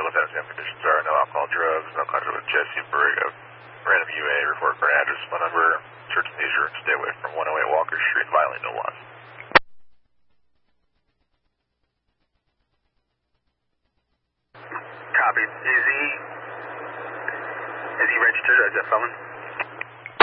what the SCM conditions are. No alcohol, drugs, no contact with Jesse Borrego. Random UA, report for an address, phone number, search and seizure, stay away from 108 Walker Street, violate no laws. Copy. Is he registered as a felon?